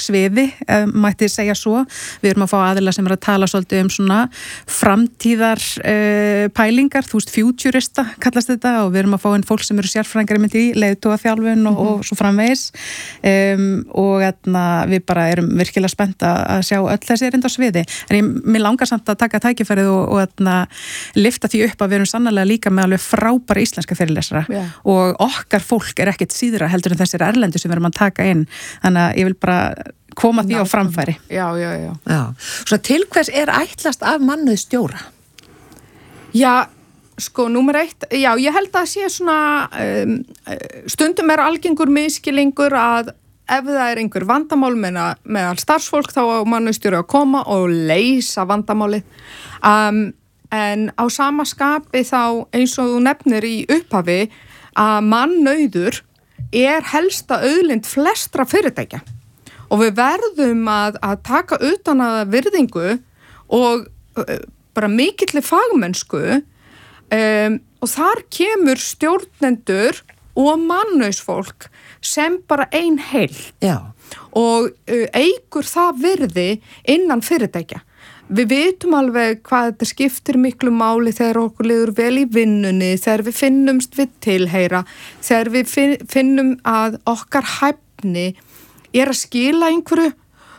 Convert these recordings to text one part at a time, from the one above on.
sviði, mætti segja svo. Við erum að fá aðila sem að tala svolítið svona framtíðar pælingar, þú veist, futurista kallast þetta, og við erum að fá inn fólk sem eru sérfræðingar í leiðtogaþjálfun og svo framvegis, og við bara erum virkilega spennt að sjá öll þessi erinda á sviði. En mér langar samt að taka tækifærið og lyfta því upp að við erum sannarlega líka með alveg frábæra íslenska fyrirlesara og okkar fólk er ekkert síðra heldur en þessir erlendu sem við erum að taka inn. Þannig að ég vil bara koma því á framfæri. Já. Svo til hvers er ætlast af mannauðsstjóra? Já, sko, númer 1, já, ég held að sé svona, stundum er algengur misskilingur að ef það er einhver vandamál meðal starfsfólk þá á mannauðsstjóri að koma og leysa vandamálið. En á sama skapi þá eins og þú nefnir í upphafi að mannauður er helsta auðlind flestra fyrirtækja og við verðum að taka utan að virðingu og bara mikilli fagmennsku og þar kemur stjórnendur og mannauðsfólk sem bara ein heild og eykur það virði innan fyrirtækja. Við vitum alveg hvað þetta skiptir miklu máli þegar okkur liður vel í vinnunni, þegar við finnumst við tilheyra, þegar við finnum að okkar hæfni er að skila einhverju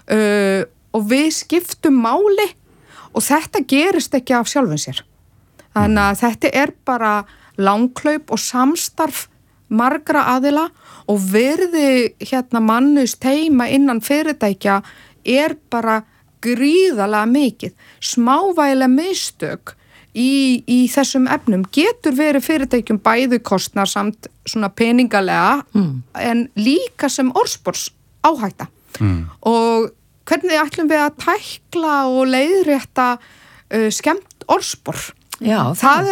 og við skiptum máli og þetta gerist ekki af sjálfum sér. Þannig að þetta er bara langhlaup og samstarf margra aðila og virði mannauðsteyma innan fyrirtækja er bara gríðarlega mikið. Smávægilega mistök í þessum efnum getur verið fyrirtækjum bæði kostnarsamt svona peningalega en líka sem orðspors áhætta. Og hvernig ætlum við að tækla og leiðrétta skemmt orðspor? Já,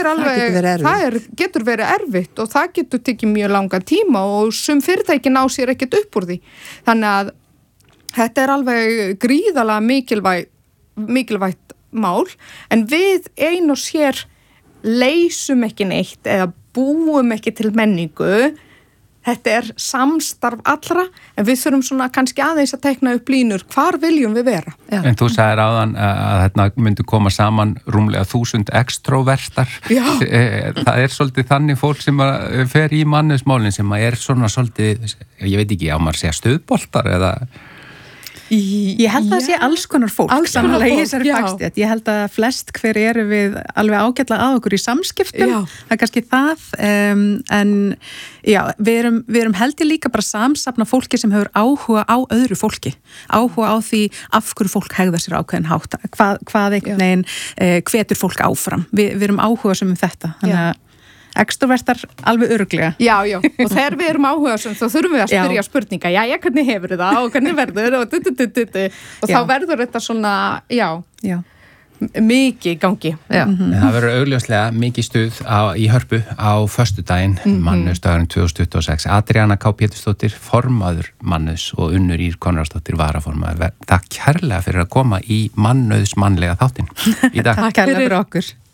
það getur verið erfitt og það getur tekið mjög langan tíma og sum fyrirtæki ná sér ekkert upp úr því. Þannig að þetta er alveg gríðarlega mikilvægt mál, en við ein og sér leysum ekki neitt eða búum ekki til menningu. Þetta er samstarf allra, en við þurfum svona kannski aðeins að teikna upp línur. Hvar viljum við vera? Já. En þú sagðir áðan að þetta myndi koma saman rúmlega 1000 extrovertar. Það er svolítið þannig fólk sem fer í mannauðsmálin sem er svona svolítið, ég veit ekki, á maður segja stuðboltar eða... Ég held að það sé alls konar fólk samanlega í þessari fagstétt. Ég held að flest hver eru við alveg ágætlega að okkur í samskiptum. Það er kannski það, en já, við erum held ég líka bara samsafna fólki sem hefur áhuga á öðru fólki, áhuga á því af hverju fólk hegðar sér ákveðin hátt, hvað einhvern veginn hvetur fólk áfram. Við erum áhuga sem þetta, þannig að extrovertar alveg örugglega. Já, og þegar við erum áhugasum þá þurfum við að spyrja spurninga, hvernig hefur það og hvernig verður og og þá verður þetta svona, mikið í gangi. Það verður augljóslega mikið stuð í Hörpu á föstudaginn, mannauðsdagurinn 2026. Adriana K. Pétursdóttir, formaður mannauðs og Unnur Ýr Konráðsdóttir, varaformaður. Takk kærlega fyrir að koma í mannauðsmannlega þáttinn í dag. Takk kærlega fyrir okkur.